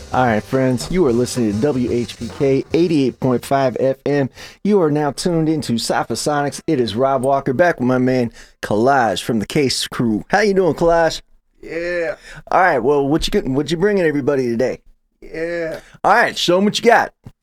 All right, friends, you are listening to WHPK 88.5 FM. You are now tuned into Cypher Sonics. It is Rob Walker back with my man Collage from the Case Crew. How you doing, Collage? Yeah. All right, well, what you bringing everybody today? Yeah. All right, show them what you got.